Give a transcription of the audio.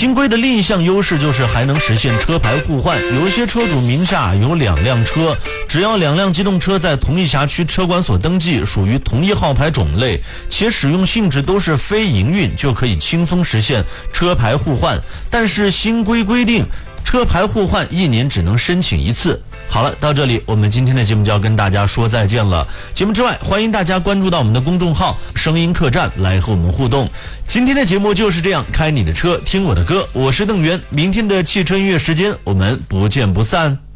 新规的另一项优势就是还能实现车牌互换，有一些车主名下有2辆车，只要2辆机动车在同一辖区车管所登记，属于同一号牌种类，且使用性质都是非营运，就可以轻松实现车牌互换。但是新规规定，车牌互换1年只能申请1次。好了，到这里我们今天的节目就要跟大家说再见了。节目之外，欢迎大家关注到我们的公众号声音客栈来和我们互动。今天的节目就是这样，开你的车听我的歌，我是邓源。明天的汽车音乐时间我们不见不散。